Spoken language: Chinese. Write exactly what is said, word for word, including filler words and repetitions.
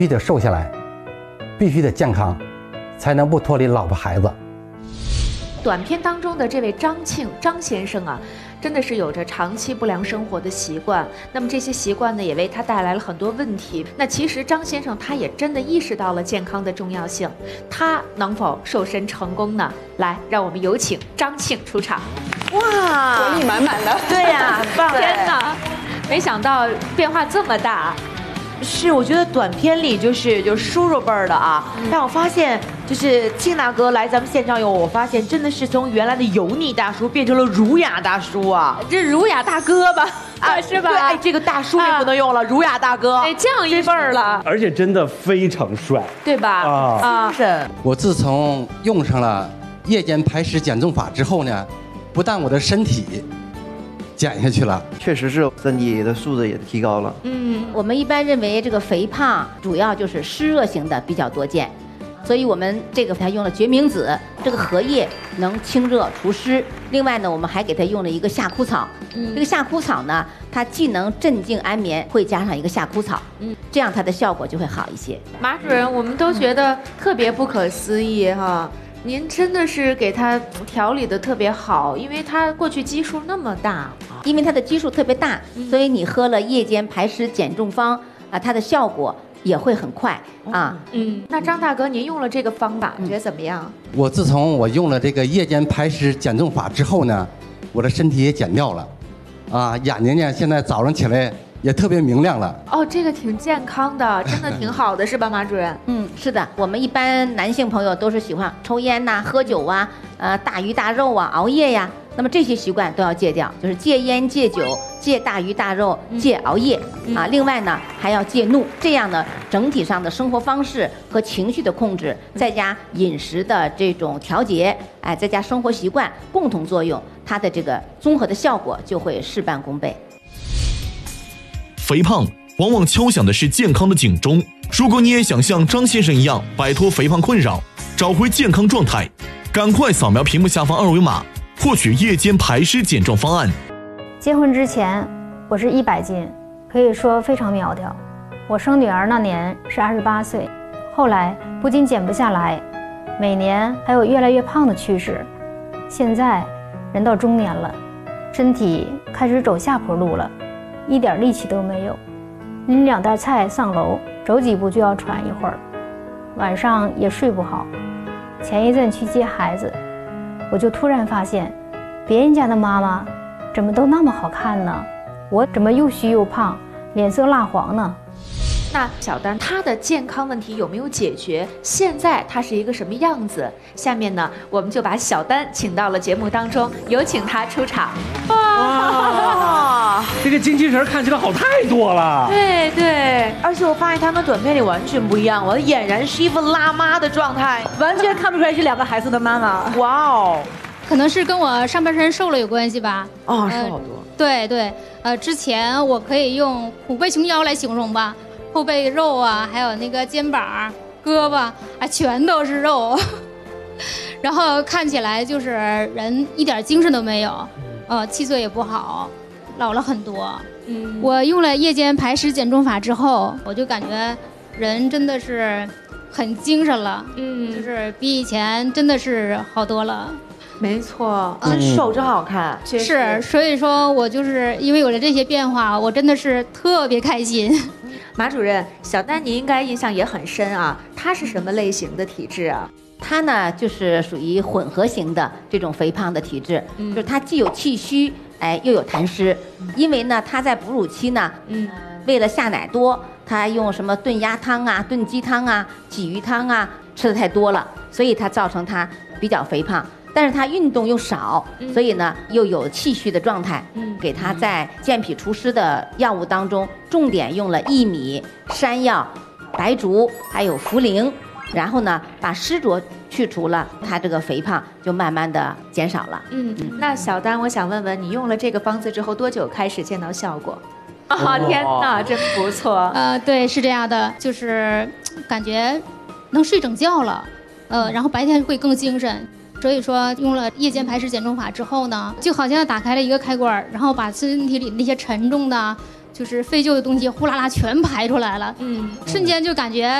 必须得瘦下来，必须得健康，才能不脱离老婆孩子。 短片当中的这位张庆张先生啊，真的是有着长期不良生活的习惯，那么这些习惯呢，也为他带来了很多问题。那其实张先生他也真的意识到了健康的重要性，他能否瘦身成功呢？来，让我们有请张庆出场。 哇， 活力满满的。 对呀、很棒！ 天哪，没想到变化这么大。 是，我觉得短片里就是就是叔叔辈儿的啊，嗯、但我发现就是庆大哥来咱们现场以后，我发现真的是从原来的油腻大叔变成了儒雅大叔啊， 这儒雅大哥吧，啊是吧？ 对，哎，这个大叔也不能用了，啊、儒雅大哥， 哎，降一辈儿了， 而且真的非常帅， 对吧？ 啊啊， 是。 我自从用上了夜间排湿减重法之后呢，不但我的身体减下去了， 确实是身体的素质也提高了。 嗯，我们一般认为这个肥胖主要就是湿热型的比较多见，所以我们这个还用了决明子，这个荷叶能清热除湿。另外呢，我们还给它用了一个夏枯草，嗯、这个夏枯草呢，它既能镇静安眠，会加上一个夏枯草，嗯，这样它的效果就会好一些。 马主任，我们都觉得特别不可思议哈。您真的是给他调理的特别好，因为他过去基数那么大， 因为他的基数特别大，嗯、所以你喝了夜间排湿减重方啊，它的效果也会很快啊。 嗯，那张大哥，您用了这个方法，嗯、觉得怎么样？ 我自从我用了这个夜间排湿减重法之后呢，我的身体也减掉了，啊，眼睛呢现在早上起来也特别明亮了。 哦，这个挺健康的，真的挺好的，是吧，马主任？ 嗯，是的。我们一般男性朋友都是喜欢抽烟呐、喝酒啊、呃大鱼大肉啊、熬夜呀，那么这些习惯都要戒掉，就是戒烟、戒酒、戒大鱼大肉、戒熬夜、嗯、啊。另外呢，还要戒怒，这样呢，整体上的生活方式和情绪的控制，再加饮食的这种调节，哎，再加生活习惯共同作用，它的这个综合的效果就会事半功倍。 肥胖往往敲响的是健康的警钟。如果你也想像张先生一样摆脱肥胖困扰，找回健康状态，赶快扫描屏幕下方二维码，获取夜间排湿减重方案。 结婚之前我是一百斤，可以说非常苗条。我生女儿那年是二十八岁，后来不仅减不下来，每年还有越来越胖的趋势。现在人到中年了，身体开始走下坡路了，一点力气都没有，拎两袋菜上楼，走几步就要喘一会儿，晚上也睡不好。前一阵去接孩子，我就突然发现，别人家的妈妈怎么都那么好看呢？我怎么又虚又胖，脸色蜡黄呢？ 那小丹她的健康问题有没有解决？现在她是一个什么样子？下面呢，我们就把小丹请到了节目当中，有请她出场。 哇，这个精气神看起来好太多了。 对对， 而且我发现她跟短片里完全不一样，我俨然是一副辣妈的状态，完全看不出来是两个孩子的妈妈。哇哦， 可能是跟我上半身瘦了有关系吧。 哦，瘦好多。 呃、对对，呃，之前我可以用虎背熊腰来形容吧。后背肉啊，还有那个肩膀、胳膊啊，全都是肉，然后看起来就是人一点精神都没有，呃，气色也不好，老了很多。嗯，我用了夜间排湿减重法之后，我就感觉人真的是很精神了，嗯，就是比以前真的是好多了。 没错， 真瘦真好看， 嗯、是，所以说我就是因为有了这些变化，我真的是特别开心。 马主任，小丹你应该印象也很深啊，她是什么类型的体质啊？ 她呢就是属于混合型的这种肥胖的体质，嗯、就是她既有气虚，哎又有痰湿，嗯、因为呢她在哺乳期呢，嗯，为了下奶多，她用什么炖鸭汤啊、炖鸡汤啊、鲫鱼汤啊吃的太多了，所以她造成她比较肥胖。但是他运动又少，嗯、所以呢又有气虚的状态。嗯，给他在健脾除湿的药物当中，重点用了薏米、山药、白术还有茯苓，然后呢把湿浊去除了，他这个肥胖就慢慢的减少了。 嗯，嗯那小丹，我想问问你用了这个方子之后多久开始见到效果？啊、哦，天哪，真不错。 呃，对，是这样的，就是感觉能睡整觉了，呃，然后白天会更精神。所以说用了夜间排湿减重法之后呢，就好像打开了一个开关，然后把身体里那些沉重的就是废旧的东西呼啦啦全排出来了，嗯，瞬间就感觉